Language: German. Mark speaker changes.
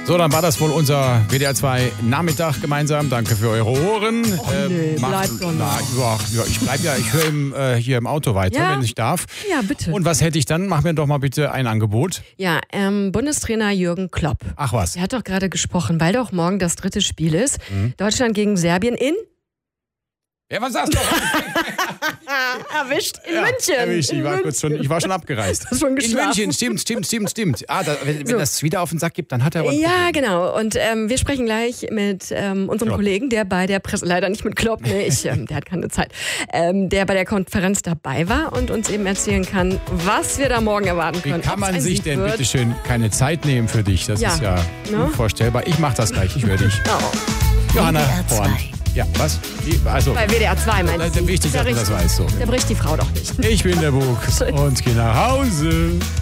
Speaker 1: So, dann war das wohl unser WDR 2 Nachmittag gemeinsam. Danke für eure Ohren.
Speaker 2: Bleib doch noch.
Speaker 1: Ich höre hier im Auto weiter, wenn ich darf.
Speaker 2: Ja, bitte.
Speaker 1: Und was hätte ich dann? Mach mir doch mal bitte ein Angebot.
Speaker 2: Ja, Bundestrainer Jürgen Klopp.
Speaker 1: Ach was.
Speaker 2: Er hat doch gerade gesprochen, weil doch morgen das 3. Spiel ist. Deutschland gegen Serbien in...
Speaker 1: Ja, was sagst du?
Speaker 2: Erwischt in München.
Speaker 1: Erwischt. Ich war schon abgereist.
Speaker 2: Schon geschlafen.
Speaker 1: In München, stimmt. Wenn das wieder auf den Sack gibt, dann hat er...
Speaker 2: Ja, genau. Und wir sprechen gleich mit unserem Kollegen, der bei der leider nicht mit Klopp, der hat keine Zeit, der bei der Konferenz dabei war und uns eben erzählen kann, was wir da morgen erwarten können.
Speaker 1: Wie kann man sich denn bitte schön keine Zeit nehmen für dich? Das ist ja unvorstellbar. Ich mach das gleich, ich höre dich. Johanna Horn. Ja, was? Also,
Speaker 2: bei WDR 2 meinst du?
Speaker 1: Wichtig, dass man das weiß. So.
Speaker 2: Da bricht die Frau doch nicht.
Speaker 1: Ich bin der Bug und gehe nach Hause.